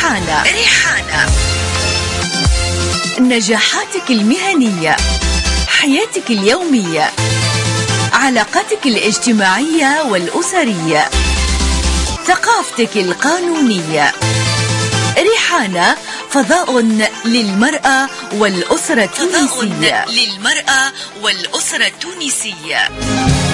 ريحانة. نجاحاتك المهنية، حياتك اليومية، علاقاتك الاجتماعية والأسرية، ثقافتك القانونية. ريحانة فضاء للمرأة والأسرة التونسية.